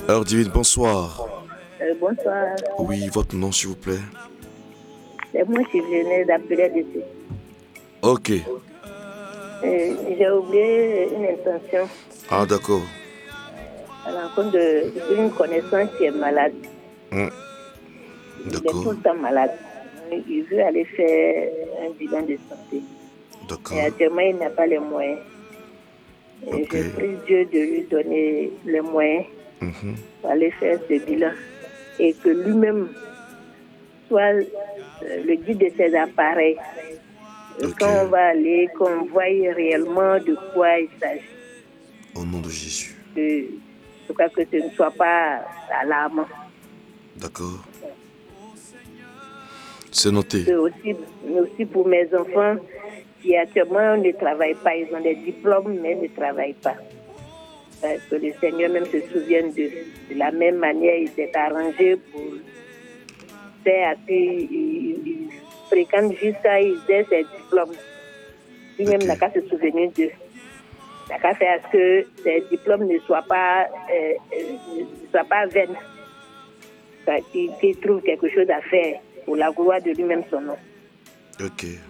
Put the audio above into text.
Heure divine, bonsoir. Bonsoir. Oui, votre nom, s'il vous plaît. C'est moi qui venais d'appeler dessus. Ok. J'ai oublié une intention Ah, d'accord. à l'encontre d'une connaissance qui est malade. Il est tout D'accord. le temps malade. Il veut aller faire un bilan de santé. D'accord. Et actuellement, il n'a pas les moyens. Et Ok. je prie Dieu de lui donner les moyens pour aller faire ce bilan. Et que lui-même soit le guide de ses appareils. Ok. Quand on va aller, qu'on voit réellement de quoi il s'agit. Au nom de Jésus. En tout cas, que ce ne soit pas alarmant. D'accord. C'est noté. Mais aussi pour mes enfants qui actuellement ne travaillent pas. Ils ont des diplômes, mais ne travaillent pas. Que le Seigneur même se souvienne de la même manière, il s'est arrangé pour faire à ce qu'ils fréquentent jusqu'à ils aient ses diplômes. Lui-même n'a qu'à se souvenir d'eux. N'a qu'à faire à ce que ces diplômes ne soient pas vaines. Qu'il trouve quelque chose à faire pour la gloire de lui-même son nom. Ok.